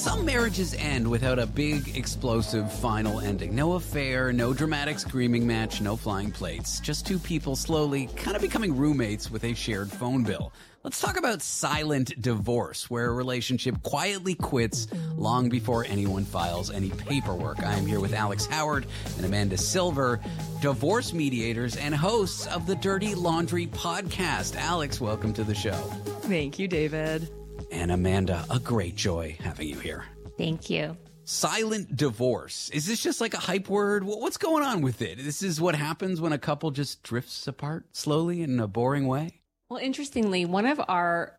Some marriages end without a big, explosive final ending. No affair, no dramatic screaming match, no flying plates. Just two people slowly kind of becoming roommates with a shared phone bill. Let's talk about silent divorce, where a relationship quietly quits long before anyone files any paperwork. I am here with Alex Howard and Amanda Silver, divorce mediators and hosts of the Dirty Laundry podcast. Alex, welcome to the show. Thank you, David. And Amanda, a great joy having you here. Thank you. Silent divorce. Is this just like a hype word? What's going on with it? This is what happens when a couple just drifts apart slowly in a boring way? Well, interestingly, one of our,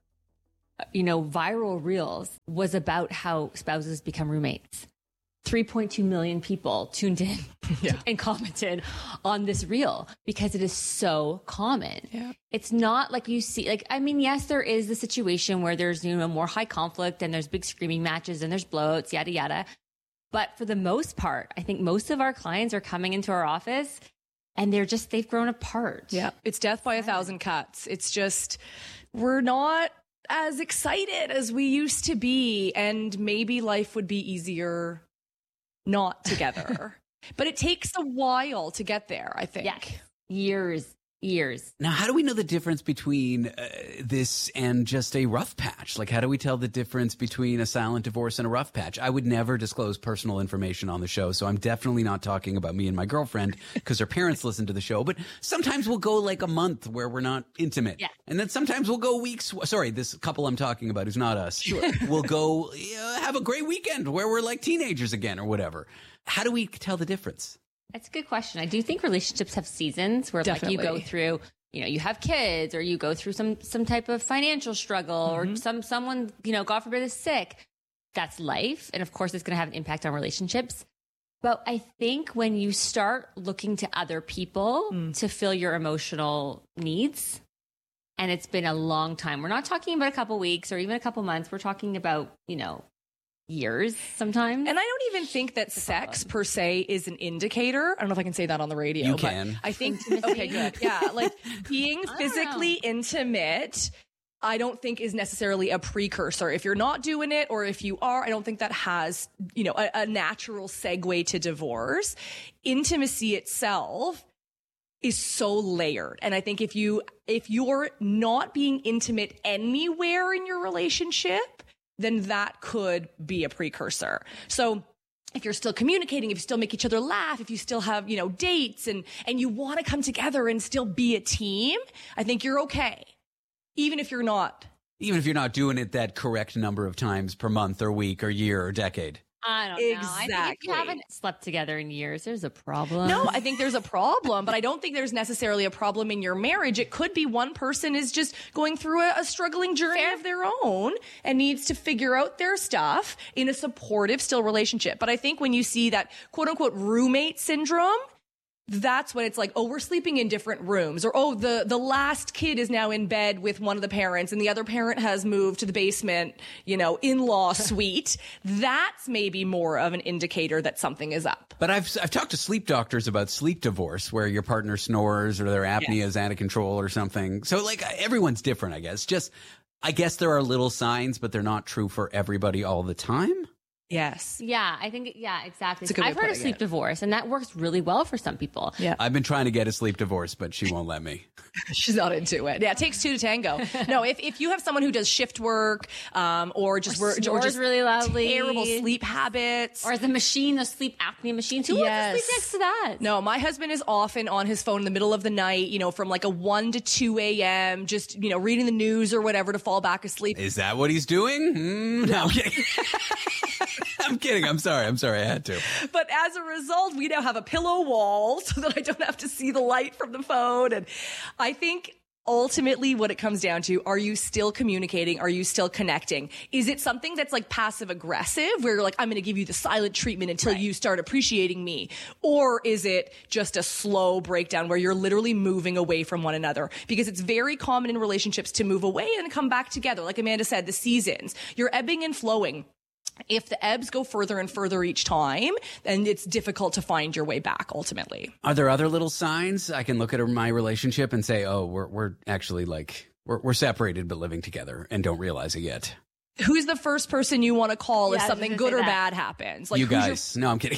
viral reels was about how spouses become roommates. 3.2 million people tuned in and commented on this reel because it is so common. Yeah. It's not like you see, yes, there is the situation where there's, more high conflict and there's big screaming matches and there's blowouts, yada, yada. But for the most part, I think most of our clients are coming into our office and they've grown apart. Yeah. It's death by a thousand cuts. It's just, we're not as excited as we used to be. And maybe life would be easier not together. But it takes a while to get there, I think. Yes. Years. Now, how do we know the difference between this and just a rough patch? Like, how do we tell the difference between a silent divorce and a rough patch? I would never disclose personal information on the show, so I'm definitely not talking about me and my girlfriend because her parents listen to the show. But sometimes we'll go like a month where we're not intimate. Yeah. And then sometimes we'll go weeks. Sorry, this couple I'm talking about who's not us. Sure. We'll go have a great weekend where we're like teenagers again or whatever. How do we tell the difference? That's a good question. I do think relationships have seasons where Definitely. like you go through, you have kids or you go through some type of financial struggle or someone, God forbid, is sick. That's life. And of course, it's going to have an impact on relationships. But I think when you start looking to other people to fill your emotional needs, and it's been a long time, we're not talking about a couple weeks or even a couple months. We're talking about, years sometimes. And I don't even think that sex per se is an indicator. I don't know if I can say that on the radio. You can. I think, okay, good. Yeah. Like being physically intimate, I don't think is necessarily a precursor. If you're not doing it or if you are, I don't think that has, a natural segue to divorce. Intimacy itself is so layered. And I think if you're not being intimate anywhere in your relationship, then that could be a precursor. So if you're still communicating, if you still make each other laugh, if you still have, dates and you want to come together and still be a team, I think you're okay. Even if you're not doing it that correct number of times per month or week or year or decade. I don't know. Exactly. I think if you haven't slept together in years, there's a problem. No, I think there's a problem, but I don't think there's necessarily a problem in your marriage. It could be one person is just going through a struggling journey of their own and needs to figure out their stuff in a supportive still relationship. But I think when you see that quote unquote roommate syndrome, that's when it's like, oh, we're sleeping in different rooms, or oh, the last kid is now in bed with one of the parents and the other parent has moved to the basement, in-law suite. That's maybe more of an indicator that something is up. But I've talked to sleep doctors about sleep divorce, where your partner snores or their apnea is out of control or something. So like everyone's different, I guess. I guess there are little signs, but they're not true for everybody all the time. Yes. Yeah, I think, exactly. I've heard of sleep it. divorce, and that works really well for some people. Yeah. I've been trying to get a sleep divorce, but she won't let me. She's not into it. Yeah, it takes two to tango. No, if you have someone who does shift work, or just really loudly, terrible sleep habits, or the sleep apnea machine. Who wants to sleep next to that? No, my husband is often on his phone in the middle of the night, from like a 1 to 2 a.m., just, reading the news or whatever to fall back asleep. Is that what he's doing? No, I'm kidding. I'm kidding. I'm sorry. I had to. But as a result, we now have a pillow wall so that I don't have to see the light from the phone. And I think ultimately what it comes down to, are you still communicating? Are you still connecting? Is it something that's like passive aggressive where you're like, I'm going to give you the silent treatment until you start appreciating me? Or is it just a slow breakdown where you're literally moving away from one another? Because it's very common in relationships to move away and come back together. Like Amanda said, the seasons, you're ebbing and flowing. If the ebbs go further and further each time, then it's difficult to find your way back ultimately. Are there other little signs I can look at my relationship and say, oh, we're actually like, we're separated but living together and don't realize it yet? Who's the first person you want to call if Yeah, I was something gonna good say or that. bad happens? Like, You who's guys. No, I'm kidding.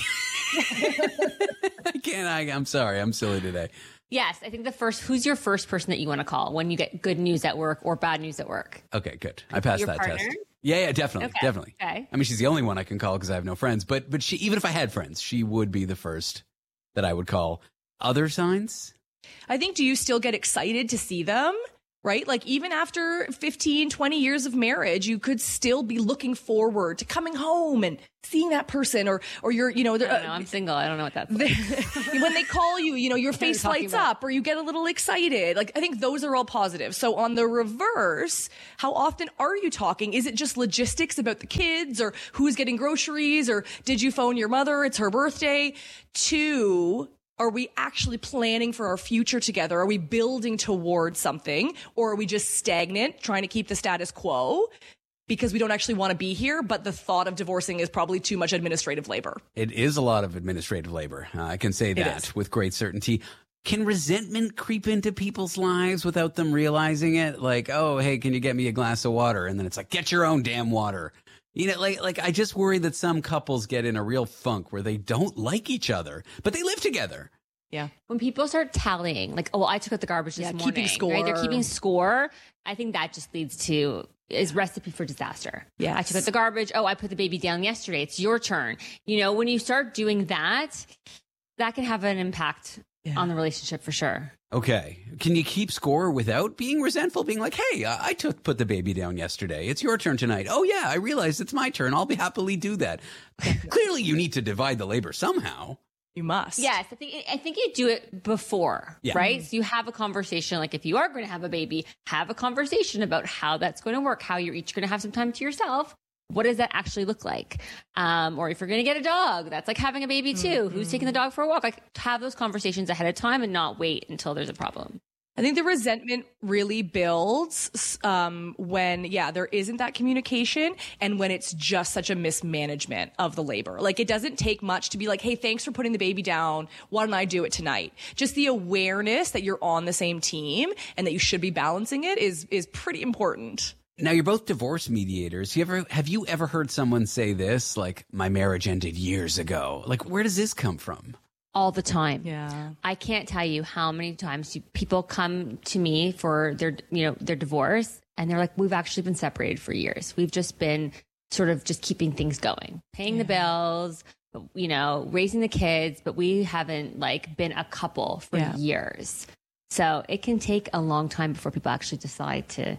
I can't. I'm sorry. I'm silly today. Yes, I think who's your first person that you want to call when you get good news at work or bad news at work? Okay, good. I passed Your that partner? test. Yeah, definitely. Okay. Definitely. Okay. I mean, she's the only one I can call because I have no friends. But she, even if I had friends, she would be the first that I would call. Other signs? I think, do you still get excited to see them? Right? Like, even after 15, 20 years of marriage, you could still be looking forward to coming home and seeing that person, or you're, I don't know. I'm single. I don't know what that's like. when they call you, your face talking lights about? up or you get a little excited. Like, I think those are all positive. So on the reverse, how often are you talking? Is it just logistics about the kids or who's getting groceries, or did you phone your mother? It's her birthday. 2, are we actually planning for our future together? Are we building towards something, or are we just stagnant, trying to keep the status quo because we don't actually want to be here, but the thought of divorcing is probably too much administrative labor? It is a lot of administrative labor. I can say that with great certainty. Can resentment creep into people's lives without them realizing it? Like, oh, hey, can you get me a glass of water? And then it's like, get your own damn water. You know, like I just worry that some couples get in a real funk where they don't like each other, but they live together. Yeah. When people start tallying, like, oh, I took out the garbage this morning. Keeping score. Right? They're keeping score. I think that just leads to is recipe for disaster. Yes. I took out the garbage. Oh, I put the baby down yesterday. It's your turn. When you start doing that, that can have an impact on the relationship for sure. Okay. Can you keep score without being resentful? Being like, hey, I put the baby down yesterday. It's your turn tonight. Oh, yeah, I realize it's my turn. I'll happily do that. Clearly, you need to divide the labor somehow. You must. Yes, I think you do it before, right? So you have a conversation, like if you are going to have a baby, have a conversation about how that's going to work, how you're each going to have some time to yourself. What does that actually look like? Or if you're going to get a dog, that's like having a baby too. Who's taking the dog for a walk? Like, have those conversations ahead of time and not wait until there's a problem. I think the resentment really builds when, there isn't that communication and when it's just such a mismanagement of the labor. Like, it doesn't take much to be like, hey, thanks for putting the baby down. Why don't I do it tonight? Just the awareness that you're on the same team and that you should be balancing it is pretty important. Now, you're both divorce mediators. Have you ever heard someone say this, like, my marriage ended years ago? Like, where does this come from? All the time. Yeah. I can't tell you how many times people come to me for their divorce and they're like, we've actually been separated for years. We've just been sort of just keeping things going, paying the bills, raising the kids, but we haven't been a couple for years. So it can take a long time before people actually decide to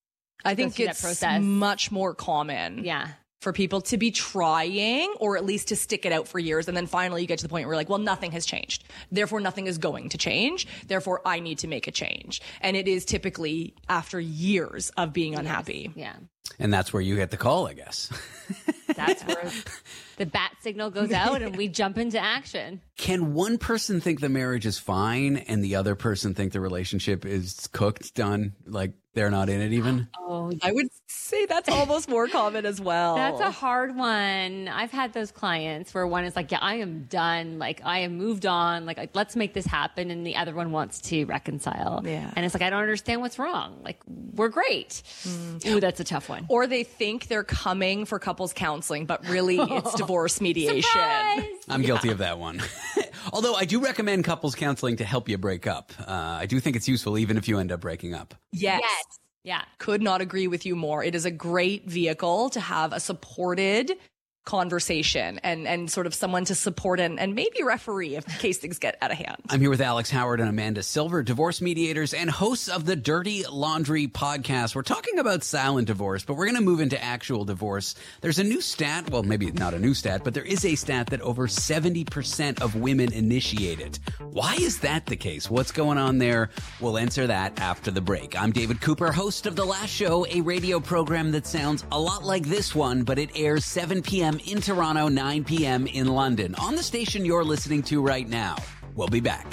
I think it's much more common for people to be trying or at least to stick it out for years. And then finally you get to the point where you're like, well, nothing has changed. Therefore, nothing is going to change. Therefore, I need to make a change. And it is typically after years of being unhappy. Yeah. And that's where you get the call, I guess. That's where the bat signal goes out and we jump into action. Can one person think the marriage is fine and the other person think the relationship is cooked, done, like they're not in it even? Oh, I would say that's almost more common as well. That's a hard one. I've had those clients where one is like, yeah, I am done. Like, I am moved on. Like, let's make this happen. And the other one wants to reconcile. Yeah. And it's like, I don't understand what's wrong. Like, we're great. Ooh, that's a tough one. Or they think they're coming for couples counseling, but really it's divorce mediation. Surprise! I'm guilty of that one. Although I do recommend couples counseling to help you break up. I do think it's useful even if you end up breaking up. Yes. Yeah. Could not agree with you more. It is a great vehicle to have a supported conversation and sort of someone to support and maybe referee in case things get out of hand. I'm here with Alex Howard and Amanda Silver, divorce mediators and hosts of the Dirty Laundry podcast. We're talking about silent divorce, but we're going to move into actual divorce. There's a new stat, well, maybe not a new stat, but there is a stat that over 70% of women initiate it. Why is that the case? What's going on there? We'll answer that after the break. I'm David Cooper, host of The Last Show, a radio program that sounds a lot like this one, but it airs 7 p.m. in Toronto, 9 p.m. in London, on the station you're listening to right now. We'll be back.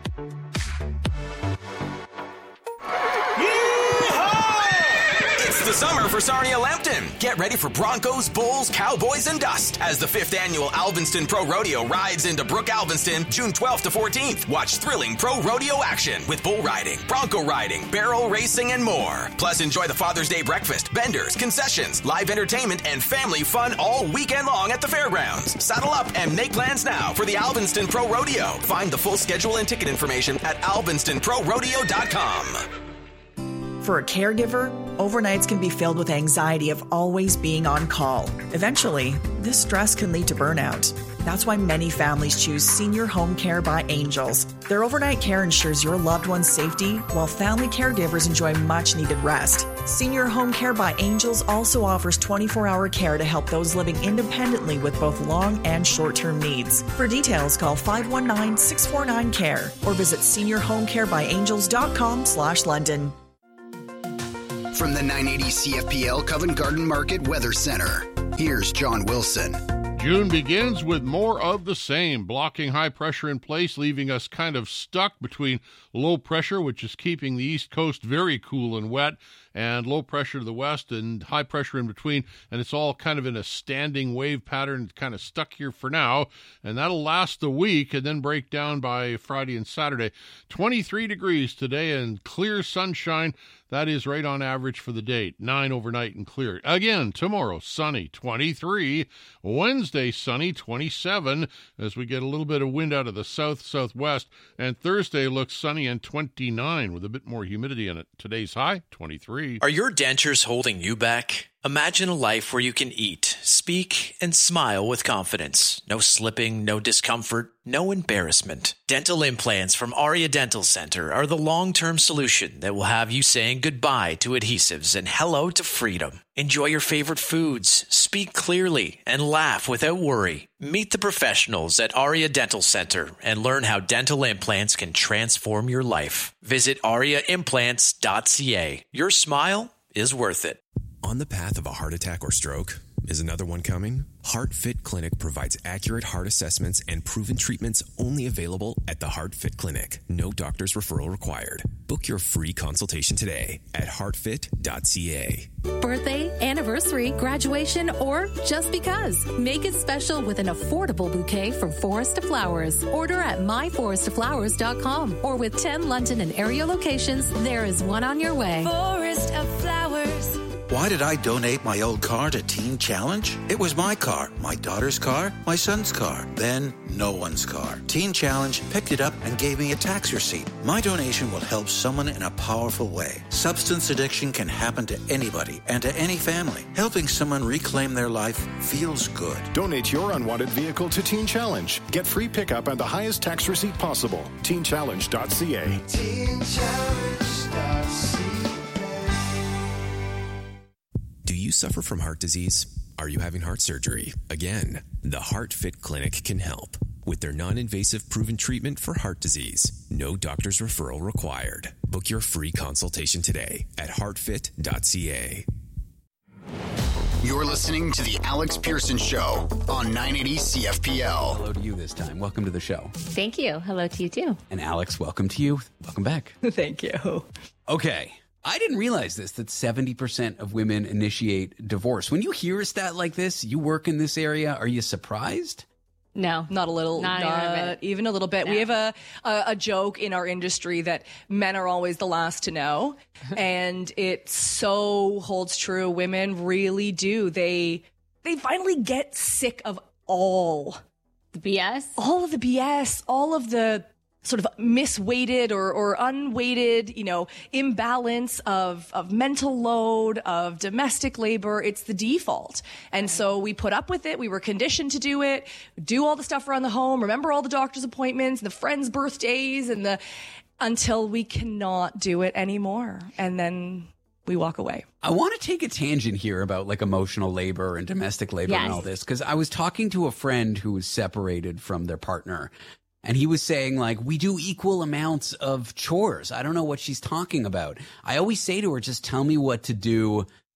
Yeehaw! It's the the summer for Sarnia Lambton. Get ready for Broncos, Bulls, Cowboys, and dust as the 5th annual Alvinston Pro Rodeo rides into Brook Alvinston June 12th to 14th. Watch thrilling pro rodeo action with bull riding, bronco riding, barrel racing, and more. Plus, enjoy the Father's Day breakfast, vendors, concessions, live entertainment, and family fun all weekend long at the fairgrounds. Saddle up and make plans now for the Alvinston Pro Rodeo. Find the full schedule and ticket information at alvinstonprorodeo.com. For a caregiver, overnights can be filled with anxiety of always being on call. Eventually, this stress can lead to burnout. That's why many families choose Senior Home Care by Angels. Their overnight care ensures your loved one's safety, while family caregivers enjoy much-needed rest. Senior Home Care by Angels also offers 24-hour care to help those living independently with both long and short-term needs. For details, call 519-649-CARE or visit seniorhomecarebyangels.com/London. From the 980 CFPL Covent Garden Market Weather Center, here's John Wilson. June begins with more of the same, blocking high pressure in place, leaving us kind of stuck between low pressure, which is keeping the East Coast very cool and wet, and low pressure to the west and high pressure in between, and it's all kind of in a standing wave pattern, kind of stuck here for now, and that'll last a week and then break down by Friday and Saturday. 23 degrees today and clear sunshine. That is right on average for the date. 9 overnight and clear. Again, tomorrow, sunny, 23. Wednesday, sunny, 27, as we get a little bit of wind out of the south-southwest. And Thursday looks sunny and 29 with a bit more humidity in it. Today's high, 23. Are your dentures holding you back? Imagine a life where you can eat, speak, and smile with confidence. No slipping, no discomfort, no embarrassment. Dental implants from Aria Dental Center are the long-term solution that will have you saying goodbye to adhesives and hello to freedom. Enjoy your favorite foods, speak clearly, and laugh without worry. Meet the professionals at Aria Dental Center and learn how dental implants can transform your life. Visit ariaimplants.ca. Your smile is worth it. On the path of a heart attack or stroke? Is another one coming? HeartFit Clinic provides accurate heart assessments and proven treatments only available at the HeartFit Clinic. No doctor's referral required. Book your free consultation today at heartfit.ca. Birthday, anniversary, graduation, or just because. Make it special with an affordable bouquet from Forest of Flowers. Order at myforestoflowers.com or with 10 London and area locations, there is one on your way. Forest of Flowers. Why did I donate my old car to Teen Challenge? It was my car, my daughter's car, my son's car, then no one's car. Teen Challenge picked it up and gave me a tax receipt. My donation will help someone in a powerful way. Substance addiction can happen to anybody and to any family. Helping someone reclaim their life feels good. Donate your unwanted vehicle to Teen Challenge. Get free pickup and the highest tax receipt possible. TeenChallenge.ca. TeenChallenge.ca. Do you suffer from heart disease? Are you having heart surgery? Again, the HeartFit Clinic can help with their non-invasive proven treatment for heart disease. No doctor's referral required. Book your free consultation today at heartfit.ca. You're listening to The Alex Pearson Show on 980 CFPL. Hello to you this time. Welcome to the show. Thank you. Hello to you too. And Alex, welcome to you. Welcome back. Thank you. Okay. I didn't realize this, that 70% of women initiate divorce. When you hear a stat like this, you work in this area, are you surprised? No. Not a little. Not even a little bit. No. We have a joke in our industry that men are always the last to know. And it so holds true. Women really do. They finally get sick of all the BS. All of the BS. All of the sort of misweighted or unweighted, imbalance of mental load, of domestic labor. It's the default. And so we put up with it. We were conditioned to do it, do all the stuff around the home, remember all the doctor's appointments, the friends' birthdays, until we cannot do it anymore. And then we walk away. I want to take a tangent here about like emotional labor and domestic labor and all this, because I was talking to a friend who was separated from their partner. And he was saying, like, we do equal amounts of chores. I don't know what she's talking about. I always say to her, just tell me what to do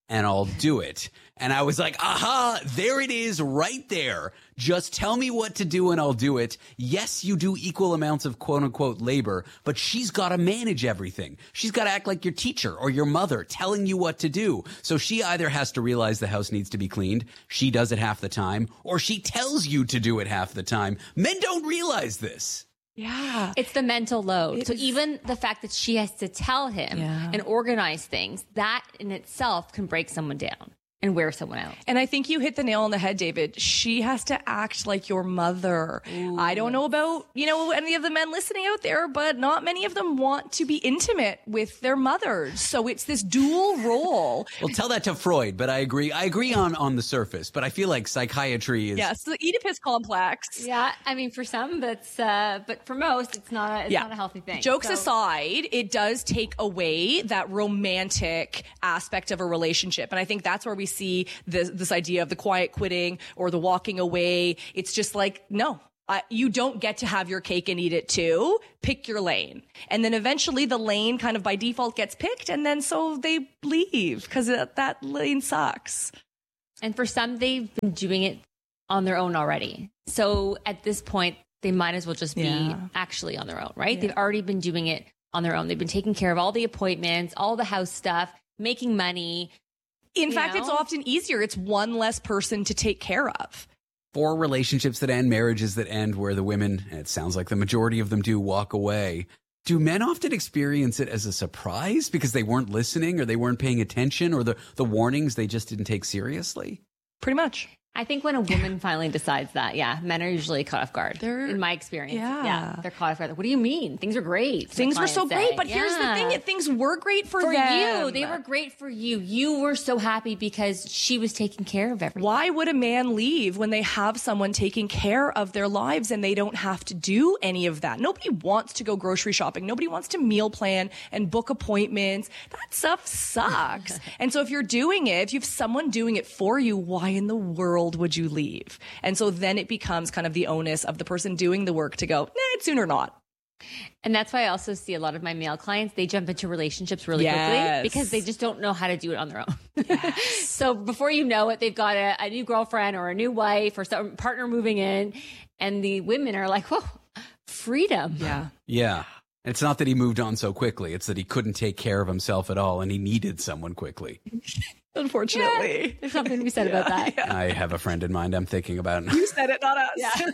and I'll do it. And I was like, aha, there it is right there. Just tell me what to do and I'll do it. Yes, you do equal amounts of quote unquote labor, but she's got to manage everything. She's got to act like your teacher or your mother telling you what to do. So she either has to realize the house needs to be cleaned. She does it half the time, or she tells you to do it half the time. Men don't realize this. Yeah. It's the mental load. So even the fact that she has to tell him and organize things, that in itself can break someone down and wear someone out. And I think you hit the nail on the head, David. She has to act like your mother. Ooh. I don't know about, any of the men listening out there, but not many of them want to be intimate with their mothers. So it's this dual role. Well, tell that to Freud, but I agree. I agree on the surface, but I feel like psychiatry is... Yes, the Oedipus complex. Yeah, I mean, for some, that's, but for most, it's not a healthy thing. Jokes aside, it does take away that romantic aspect of a relationship. And I think that's where we see this idea of the quiet quitting or the walking away. It's just like, no, you don't get to have your cake and eat it too. Pick your lane. And then eventually the lane kind of by default gets picked. And then so they leave because that lane sucks. And for some, they've been doing it on their own already. So at this point, they might as well just be actually on their own, right? Yeah. They've already been doing it on their own. They've been taking care of all the appointments, all the house stuff, making money. In fact, it's often easier. It's one less person to take care of. For relationships that end, marriages that end, where the women, and it sounds like the majority of them do, walk away, do men often experience it as a surprise because they weren't listening or they weren't paying attention or the warnings they just didn't take seriously? Pretty much. I think when a woman finally decides that, men are usually caught off guard. In my experience. Yeah. They're caught off guard. What do you mean? Things are great. Things were so great, but here's the thing. Things were great for them. You. They were great for you. You were so happy because she was taking care of everything. Why would a man leave when they have someone taking care of their lives and they don't have to do any of that? Nobody wants to go grocery shopping. Nobody wants to meal plan and book appointments. That stuff sucks. And so if you're doing it, if you have someone doing it for you, why in the world would you leave? And so then it becomes kind of the onus of the person doing the work to go, it's soon or not. And that's why I also see a lot of my male clients, they jump into relationships really quickly because they just don't know how to do it on their own. Yes. So before you know it, they've got a new girlfriend or a new wife or some partner moving in, and the women are like, whoa, freedom. Yeah. It's not that he moved on so quickly. It's that he couldn't take care of himself at all and he needed someone quickly. Unfortunately. There's something to be said about that. I have a friend in mind I'm thinking about. You said it, not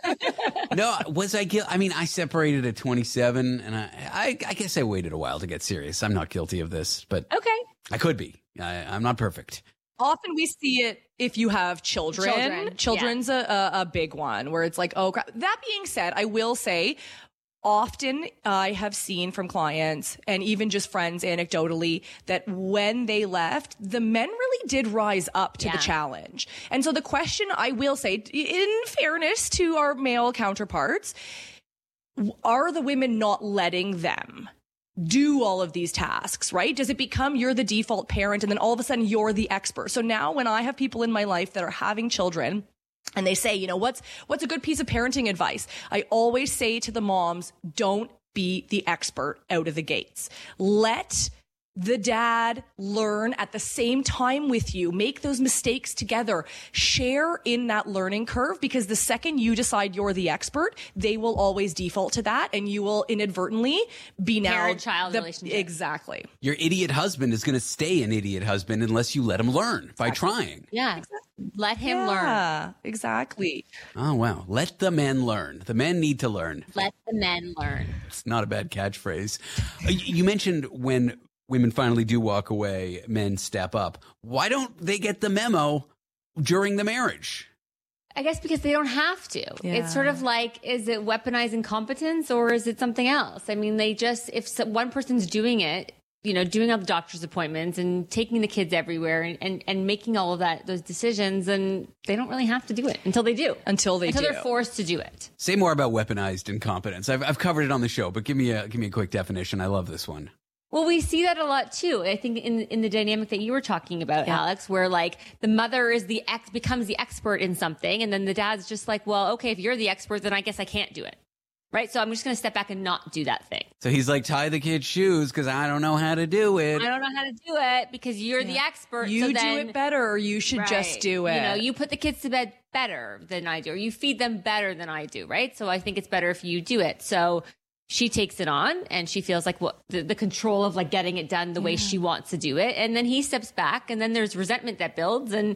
us. No, was I guilty? I mean, I separated at 27 and I guess I waited a while to get serious. I'm not guilty of this, but I could be. I'm not perfect. Often we see it if you have children. Children's a big one where it's like, oh, crap. That being said, I will say, often I have seen from clients and even just friends anecdotally that when they left, the men really did rise up to the challenge. And so the question I will say, in fairness to our male counterparts, are the women not letting them do all of these tasks, right? Does it become you're the default parent and then all of a sudden you're the expert? So now when I have people in my life that are having children, and they say, what's a good piece of parenting advice? I always say to the moms, don't be the expert out of the gates. Let the dad learn at the same time with you. Make those mistakes together. Share in that learning curve, because the second you decide you're the expert, they will always default to that and you will inadvertently be now parent-child relationship. Exactly. Your idiot husband is going to stay an idiot husband unless you let him learn by trying. Yeah. Exactly. Let him learn. Exactly. Oh, wow. Let the men learn. The men need to learn. Let the men learn. It's not a bad catchphrase. You mentioned when women finally do walk away, men step up. Why don't they get the memo during the marriage? I guess because they don't have to. Yeah. It's sort of like, is it weaponized incompetence or is it something else? I mean, if one person's doing it, doing all the doctor's appointments and taking the kids everywhere and making all of those decisions, and they don't really have to do it until they do. Until they're forced to do it. Say more about weaponized incompetence. I've covered it on the show, but give me a quick definition. I love this one. Well, we see that a lot too. I think in the dynamic that you were talking about, Alex, where like the mother becomes the expert in something, and then the dad's just like, well, okay, if you're the expert, then I guess I can't do it. right? So I'm just going to step back and not do that thing. So he's like, tie the kid's shoes because I don't know how to do it. I don't know how to do it because you're the expert. You so do it better, or you should just do it. You know, you put the kids to bed better than I do, or you feed them better than I do, right? So I think it's better if you do it. So she takes it on and she feels like the control of like getting it done the way she wants to do it. And then he steps back and then there's resentment that builds. And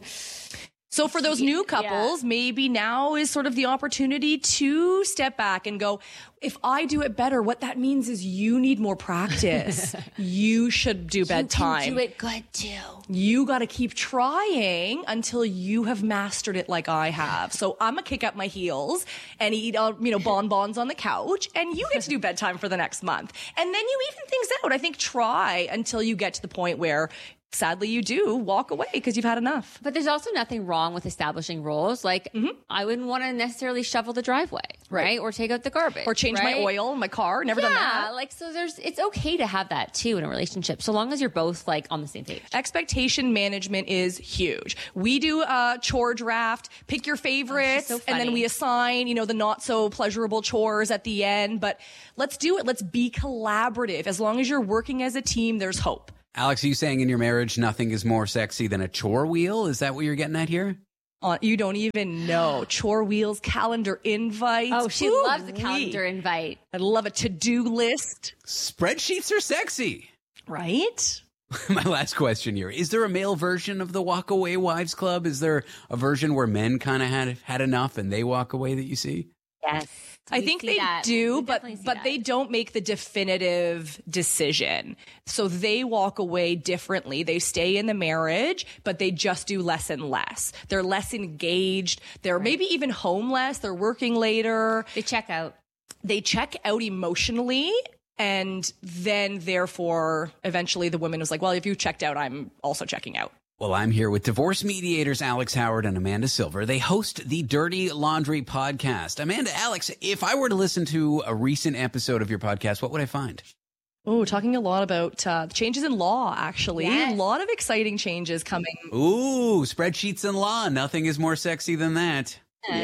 so for those new couples, maybe now is sort of the opportunity to step back and go, if I do it better, what that means is you need more practice. You should do bedtime. You can do it good too. You got to keep trying until you have mastered it like I have. So I'm going to kick up my heels and eat, bonbons on the couch, and you get to do bedtime for the next month. And then you even things out. I think try until you get to the point where sadly, you do walk away because you've had enough. But there's also nothing wrong with establishing roles. Like, I wouldn't want to necessarily shovel the driveway, right? Or take out the garbage. Or change my oil in my car. Never done that. Like, so it's okay to have that too in a relationship, so long as you're both like on the same page. Expectation management is huge. We do a chore draft, pick your favorites, and then we assign, the not so pleasurable chores at the end. But let's do it. Let's be collaborative. As long as you're working as a team, there's hope. Alex, are you saying in your marriage nothing is more sexy than a chore wheel? Is that what you're getting at here? You don't even know. Chore wheels, calendar invites. Oh, she loves a calendar invite. I love a to-do list. Spreadsheets are sexy. Right? My last question here. Is there a male version of the Walk Away Wives Club? Is there a version where men kind of had enough and they walk away that you see? Yes. I think they do, but they don't make the definitive decision. So they walk away differently. They stay in the marriage, but they just do less and less. They're less engaged. They're maybe even home less. They're working later. They check out. They check out emotionally. And then, therefore, eventually the woman was like, well, if you checked out, I'm also checking out. Well, I'm here with divorce mediators Alex Howard and Amanda Silver. They host the Dirty Laundry podcast. Amanda, Alex, if I were to listen to a recent episode of your podcast, what would I find? Oh, talking a lot about changes in law, actually. Yes. A lot of exciting changes coming. Ooh, spreadsheets and law. Nothing is more sexy than that.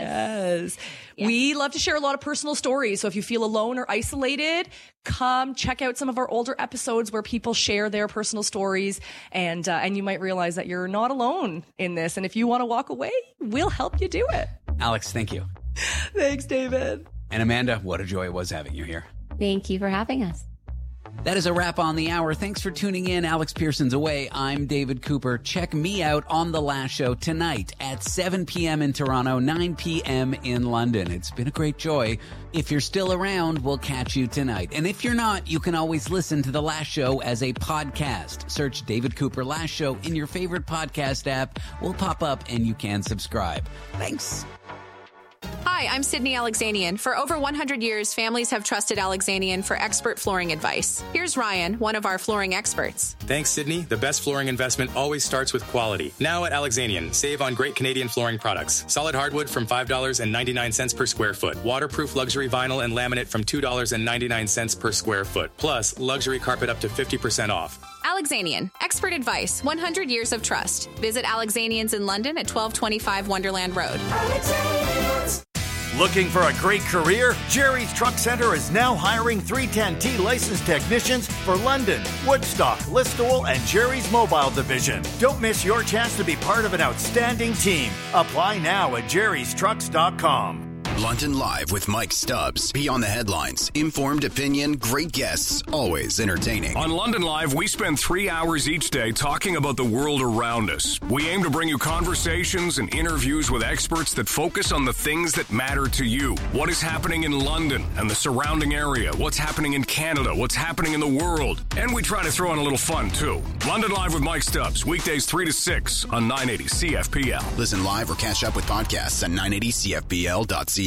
Yes. We love to share a lot of personal stories. So if you feel alone or isolated, come check out some of our older episodes where people share their personal stories, and you might realize that you're not alone in this. And if you want to walk away, we'll help you do it. Alex, thank you. Thanks, David. And Amanda, what a joy it was having you here. Thank you for having us. That is a wrap on the hour. Thanks for tuning in. Alex Pearson's away. I'm David Cooper. Check me out on The Last Show tonight at 7 p.m. in Toronto, 9 p.m. in London. It's been a great joy. If you're still around, we'll catch you tonight. And if you're not, you can always listen to The Last Show as a podcast. Search David Cooper Last Show in your favorite podcast app. We'll pop up and you can subscribe. Thanks. Hi, I'm Sydney Alexanian. For over 100 years, families have trusted Alexanian for expert flooring advice. Here's Ryan, one of our flooring experts. Thanks, Sydney. The best flooring investment always starts with quality. Now at Alexanian, save on great Canadian flooring products. Solid hardwood from $5.99 per square foot. Waterproof luxury vinyl and laminate from $2.99 per square foot. Plus, luxury carpet up to 50% off. Alexanian, expert advice, 100 years of trust. Visit Alexanians in London at 1225 Wonderland Road. Looking for a great career? Jerry's Truck Center is now hiring 310T licensed technicians for London, Woodstock, Listowel, and Jerry's Mobile Division. Don't miss your chance to be part of an outstanding team. Apply now at jerrystrucks.com. London Live with Mike Stubbs. Beyond the headlines. Informed opinion, great guests, always entertaining. On London Live, we spend 3 hours each day talking about the world around us. We aim to bring you conversations and interviews with experts that focus on the things that matter to you. What is happening in London and the surrounding area? What's happening in Canada? What's happening in the world? And we try to throw in a little fun, too. London Live with Mike Stubbs. Weekdays 3 to 6 on 980 CFPL. Listen live or catch up with podcasts at 980CFPL.ca.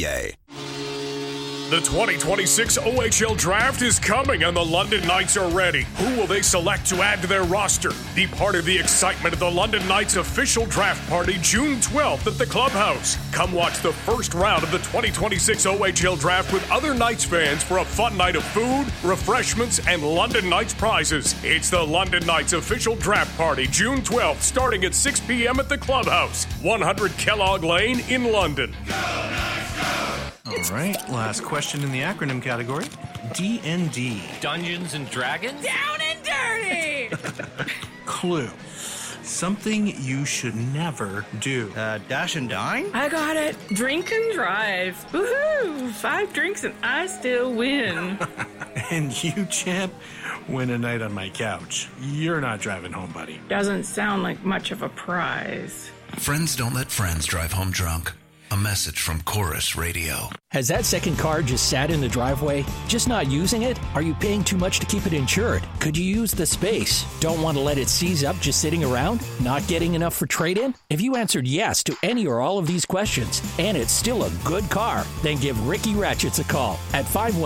The 2026 OHL Draft is coming and the London Knights are ready. Who will they select to add to their roster? Be part of the excitement of the London Knights official draft party June 12th at the Clubhouse. Come watch the first round of the 2026 OHL Draft with other Knights fans for a fun night of food, refreshments, and London Knights prizes. It's the London Knights official draft party June 12th starting at 6 p.m. at the Clubhouse, 100 Kellogg Lane in London. Go, Knights, go! All right, last question in the acronym category. D&D. Dungeons and Dragons? Down and dirty! Clue. Something you should never do. Dash and dine? I got it. Drink and drive. Woohoo! 5 drinks and I still win. And you, champ, win a night on my couch. You're not driving home, buddy. Doesn't sound like much of a prize. Friends don't let friends drive home drunk. A message from Chorus Radio. Has that second car just sat in the driveway? Just not using it? Are you paying too much to keep it insured? Could you use the space? Don't want to let it seize up just sitting around? Not getting enough for trade-in? If you answered yes to any or all of these questions, and it's still a good car, then give Ricky Ratchets a call at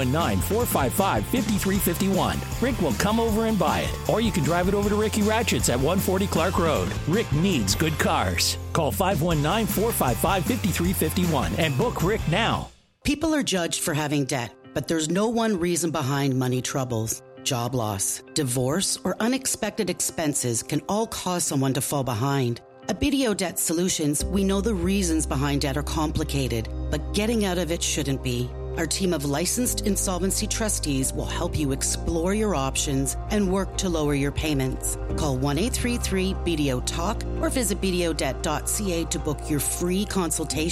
519-455-5351. Rick will come over and buy it. Or you can drive it over to Ricky Ratchets at 140 Clark Road. Rick needs good cars. Call 519-455-5351 and book Rick now. People are judged for having debt, but there's no one reason behind money troubles. Job loss, divorce, or unexpected expenses can all cause someone to fall behind. At BDO Debt Solutions, we know the reasons behind debt are complicated, but getting out of it shouldn't be. Our team of licensed insolvency trustees will help you explore your options and work to lower your payments. Call 1-833-BDO-TALK or visit bdodebt.ca to book your free consultation.